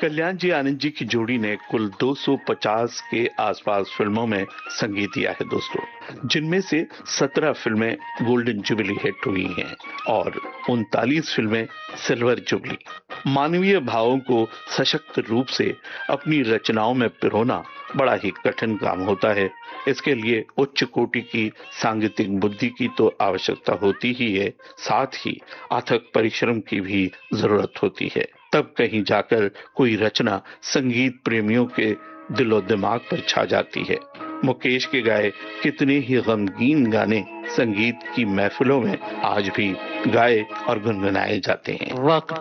कल्याण जी आनंद जी की जोड़ी ने कुल 250 के आसपास फिल्मों में संगीत दिया है दोस्तों, जिनमें से 17 फिल्में गोल्डन जुबली हिट हुई हैं और 39 फिल्में सिल्वर जुबली। मानवीय भावों को सशक्त रूप से अपनी रचनाओं में पिरोना बड़ा ही कठिन काम होता है। इसके लिए उच्च कोटि की सांगीतिक बुद्धि की तो आवश्यकता होती ही है, साथ ही अथक परिश्रम की भी जरूरत होती है। तब कहीं जाकर कोई रचना संगीत प्रेमियों के दिलो दिमाग पर छा जाती है। मुकेश के गाए कितने ही गमगीन गाने संगीत की महफिलों में आज भी गाए और गुनगुनाए जाते हैं। वक्त